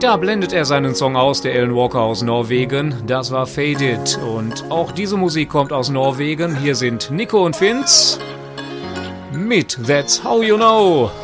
Da blendet er seinen Song aus, der Alan Walker aus Norwegen. Das war Faded. Und auch diese Musik kommt aus Norwegen. Hier sind Nico und Vince mit That's How You Know.